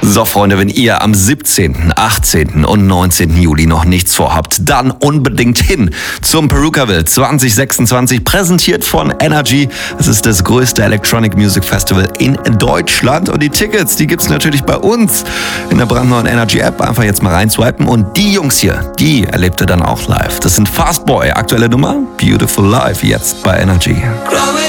So, Freunde, wenn ihr am 17., 18. und 19. Juli noch nichts vorhabt, dann unbedingt hin zum Perukaville 2026, präsentiert von Energy. Es ist das größte Electronic Music Festival in Deutschland und die Tickets, die gibt's natürlich bei uns in der brandneuen Energy App. Einfach jetzt mal reinswipen und die Jungs hier, die erlebt ihr dann auch live. Das sind Fastboy, aktuelle Nummer, Beautiful Life, jetzt bei Energy.